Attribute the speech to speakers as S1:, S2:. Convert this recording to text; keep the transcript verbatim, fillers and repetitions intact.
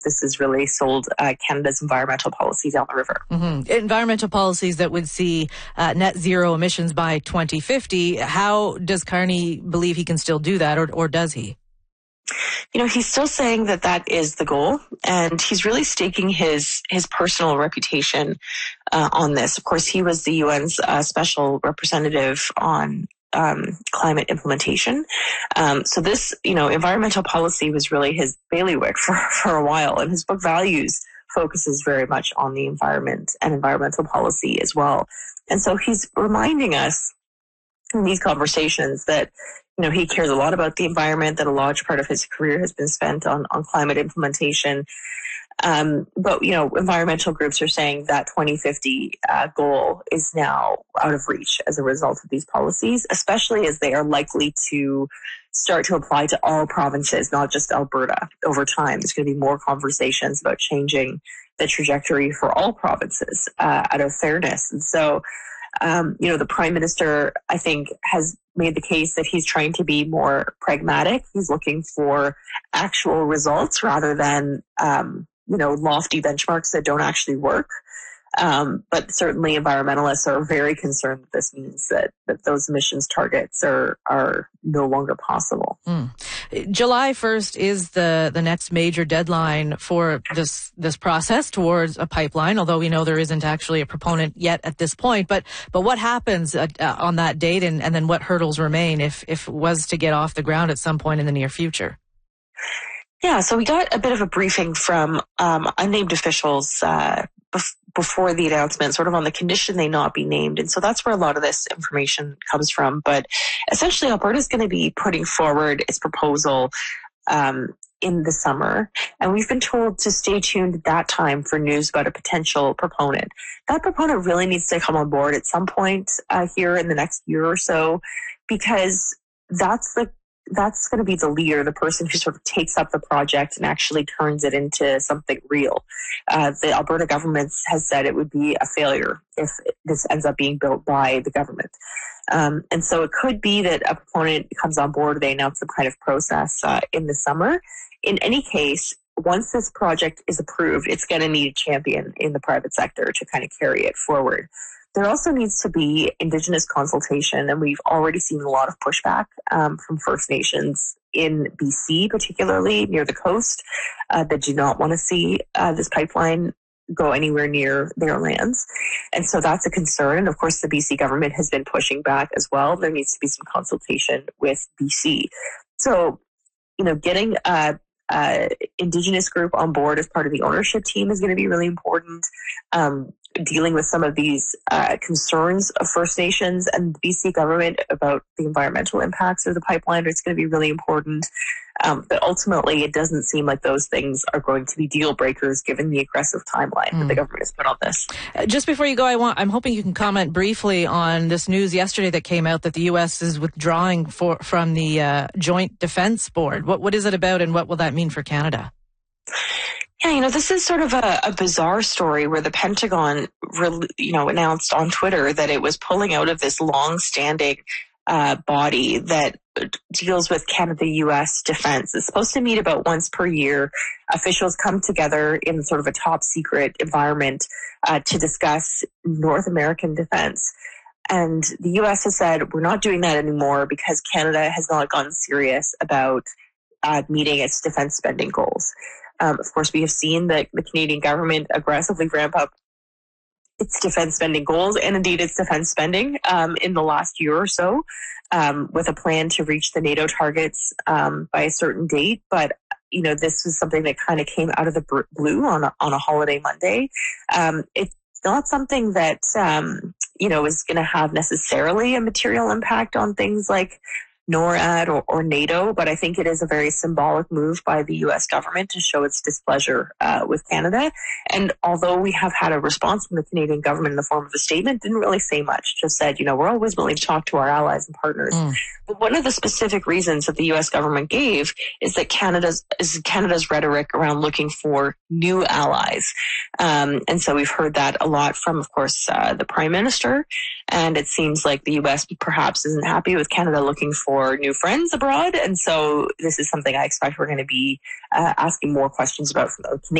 S1: this has really sold uh, Canada's environmental policy down the river.
S2: Mm-hmm. Environmental policies that would see uh, net zero emissions by twenty fifty. How does Carney believe he can still do that, or, or does he?
S1: You know, he's still saying that that is the goal, and he's really staking his his personal reputation uh, on this. Of course, he was the U N's uh, special representative on um, climate implementation. Um, so this, you know, environmental policy was really his bailiwick for, for a while, and his book Values focuses very much on the environment and environmental policy as well. And so he's reminding us in these conversations that, you know, he cares a lot about the environment, that a large part of his career has been spent on, on climate implementation. Um, but, you know, environmental groups are saying that twenty fifty uh, goal is now out of reach as a result of these policies, especially as they are likely to start to apply to all provinces, not just Alberta, over time. There's going to be more conversations about changing the trajectory for all provinces uh, out of fairness. And so, Um, you know, the Prime Minister, I think, has made the case that he's trying to be more pragmatic. He's looking for actual results rather than, um, you know, lofty benchmarks that don't actually work. Um, but certainly environmentalists are very concerned that this means that, that those emissions targets are, are no longer possible.
S2: Mm. July first is the, the next major deadline for this, this process towards a pipeline, although we know there isn't actually a proponent yet at this point. But, but what happens uh, uh, on that date, and, and then what hurdles remain if, if it was to get off the ground at some point in the near future?
S1: Yeah, so we got a bit of a briefing from um, unnamed officials uh, bef- before the announcement, sort of on the condition they not be named. And so that's where a lot of this information comes from. But essentially, Alberta is going to be putting forward its proposal um, in the summer. And we've been told to stay tuned at that time for news about a potential proponent. That proponent really needs to come on board at some point uh, here in the next year or so, because that's the that's going to be the leader, the person who sort of takes up the project and actually turns it into something real. Uh, the Alberta government has said it would be a failure if this ends up being built by the government. Um, and so it could be that a proponent comes on board, they announce some kind of process uh, in the summer. In any case, once this project is approved, it's going to need a champion in the private sector to kind of carry it forward. There also needs to be Indigenous consultation, and we've already seen a lot of pushback um, from First Nations in B C, particularly near the coast, uh, that do not want to see uh, this pipeline go anywhere near their lands. And so that's a concern. And of course, the B C government has been pushing back as well. There needs to be some consultation with B C. So, you know, getting a Uh, Indigenous group on board as part of the ownership team is going to be really important. Um, dealing with some of these uh, concerns of First Nations and the B C government about the environmental impacts of the pipeline is going to be really important. Um, but ultimately, it doesn't seem like those things are going to be deal breakers given the aggressive timeline mm. that the government has put on this.
S2: Uh, just before you go, I want, I'm hoping you can comment briefly on this news yesterday that came out that the U S is withdrawing for, from the uh, Joint Defense Board. What, what is it about, and what will that mean for Canada?
S1: Yeah, you know, this is sort of a, a bizarre story where the Pentagon, re- you know, announced on Twitter that it was pulling out of this long-standing uh, body that deals with Canada-U S defense. It's supposed to meet about once per year. Officials come together in sort of a top-secret environment uh, to discuss North American defense. And the U S has said, we're not doing that anymore because Canada has not gotten serious about uh, meeting its defense spending goals. Um, of course, we have seen that the Canadian government aggressively ramp up its defense spending goals and indeed its defense spending um, in the last year or so, um, with a plan to reach the NATO targets um, by a certain date. But, you know, this was something that kind of came out of the blue on a, on a holiday Monday. Um, it's not something that, um, you know, is going to have necessarily a material impact on things like NORAD or, or NATO, but I think it is a very symbolic move by the U S government to show its displeasure uh, with Canada. And although we have had a response from the Canadian government in the form of a statement, didn't really say much, just said, you know, we're always willing to talk to our allies and partners. Mm. But one of the specific reasons that the U S government gave is that Canada's is Canada's rhetoric around looking for new allies. Um, and so we've heard that a lot from, of course, uh, the Prime Minister. And it seems like the U S perhaps isn't happy with Canada looking for or new friends abroad. And so this is something I expect we're going to be uh, asking more questions about from the Canadian